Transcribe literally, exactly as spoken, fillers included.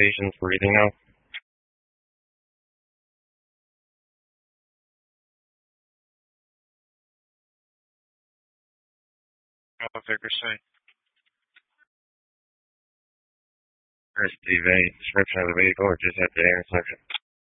patient's breathing now? Oh, Vickerson. First, Steve A. Description of the vehicle or just at the intersection?